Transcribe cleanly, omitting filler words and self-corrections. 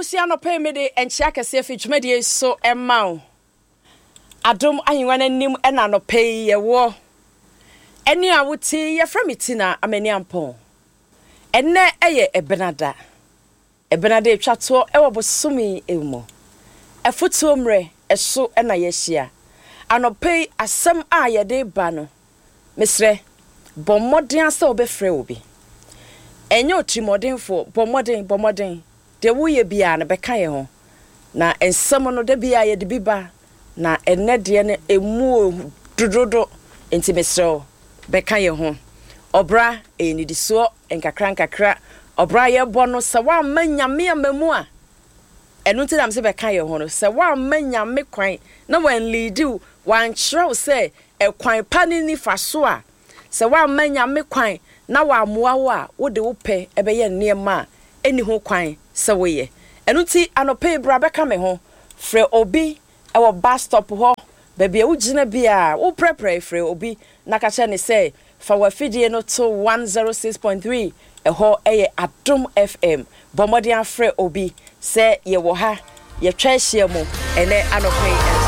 Abusia no pay me de enchia kese fi dwumade so emma Adom ayenwa nanim ena no pay ye wo eni awuti ye fra metina amani ampon enne eye ebenada etwato ewo bosumi emu efutu omre eso ena ye hia anopay asem a ye de ba no mesre bommodin asa obefre obi enye otimodenfo bommodin de wo ye bia na beka ye ho na ensem no de bia ye de biba na enne de ne emu dododo enti mesre beka ye ho obra enidiso enkakra obra ye bo no se wa manyame amamu a enu nti nam se beka ye ho no se wa manyame kwan na wan leadu wan chrew se ekwan pani ni faso a se wa manyame kwan na wa amoa wo a wo de wo pe ebe ye niema eni ho kwan se wo ye enu nti anope bra beka me ho fre obi ewo bus stop ho baby wo gina bia wo prepare fre obi na ka che ne se fa wa fidie no to 106.3 eho eye Adom FM bomodi afre obi se ye wo ha ye twa hia mu ene anope